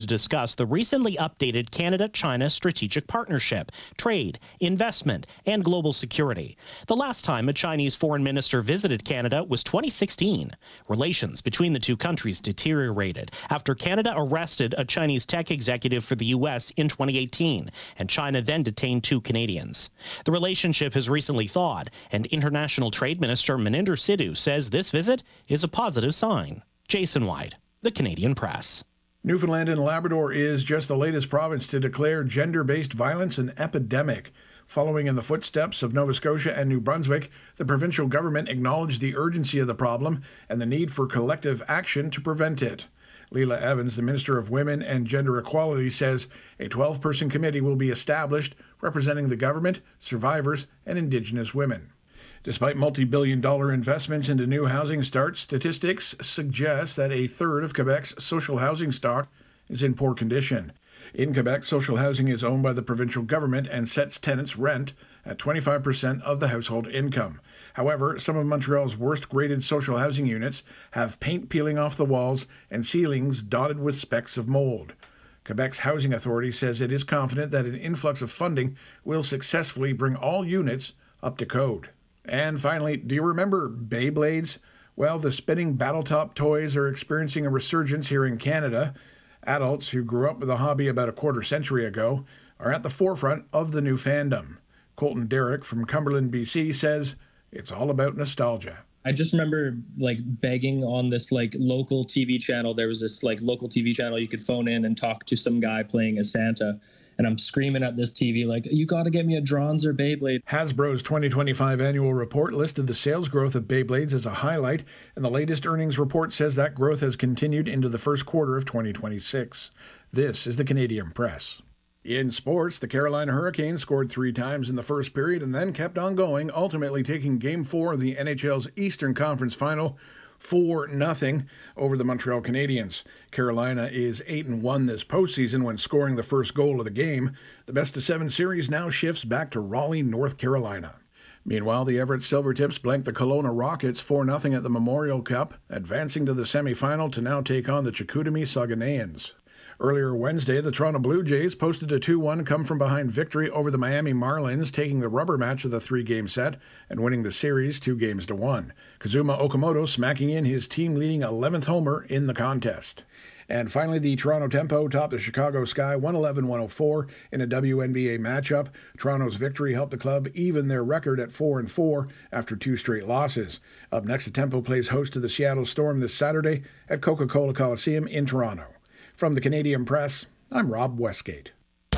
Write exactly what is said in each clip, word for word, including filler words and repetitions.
to discuss the recently updated Canada-China strategic partnership, trade, investment, and global security. The last time a Chinese foreign minister visited Canada was twenty sixteen. Relations between the two countries deteriorated after Canada arrested a Chinese tech executive for the U S in twenty eighteen, and China then detained two Canadians. The relationship has recently thawed, and International Trade Minister Maninder Sidhu says this visit is a positive sign. Jason White, The Canadian Press. Newfoundland and Labrador is just the latest province to declare gender-based violence an epidemic. Following in the footsteps of Nova Scotia and New Brunswick, the provincial government acknowledged the urgency of the problem and the need for collective action to prevent it. Leela Evans, the Minister of Women and Gender Equality, says a twelve-person committee will be established representing the government, survivors, and Indigenous women. Despite multi-billion dollar investments into new housing starts, statistics suggest that a third of Quebec's social housing stock is in poor condition. In Quebec, social housing is owned by the provincial government and sets tenants' rent at twenty-five percent of the household income. However, some of Montreal's worst-graded social housing units have paint peeling off the walls and ceilings dotted with specks of mold. Quebec's Housing Authority says it is confident that an influx of funding will successfully bring all units up to code. And finally, do you remember Beyblades? Well, the spinning Battletop toys are experiencing a resurgence here in Canada. Adults who grew up with the hobby about a quarter century ago are at the forefront of the new fandom. Colton Derrick from Cumberland, B C says it's all about nostalgia. I just remember like begging on this like local T V channel. There was this like local T V channel you could phone in and talk to some guy playing as Santa. And I'm screaming at this T V like, you got to get me a Drons or Beyblade. Hasbro's twenty twenty-five annual report listed the sales growth of Beyblades as a highlight, and the latest earnings report says that growth has continued into the first quarter of twenty twenty-six. This is the Canadian Press. In sports, the Carolina Hurricanes scored three times in the first period and then kept on going, ultimately taking Game four of the N H L's Eastern Conference Final four nothing over the Montreal Canadiens. Carolina is eight and one this postseason when scoring the first goal of the game. The best-of-seven series now shifts back to Raleigh, North Carolina. Meanwhile, the Everett Silvertips blanked the Kelowna Rockets four nothing at the Memorial Cup, advancing to the semifinal to now take on the Chicoutimi Saguenayans. Earlier Wednesday, the Toronto Blue Jays posted a two one come-from-behind victory over the Miami Marlins, taking the rubber match of the three-game set and winning the series two games to one. Kazuma Okamoto smacking in his team-leading eleventh homer in the contest. And finally, the Toronto Tempo topped the Chicago Sky one eleven one oh four in a W N B A matchup. Toronto's victory helped the club even their record at four and four after two straight losses. Up next, the Tempo plays host to the Seattle Storm this Saturday at Coca-Cola Coliseum in Toronto. From the Canadian Press, I'm Rob Westgate.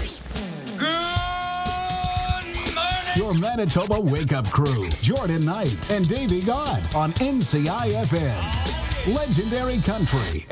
Your Manitoba Wake-Up Crew, Jordan Knight and Davey God on N C I F M. Legendary Country.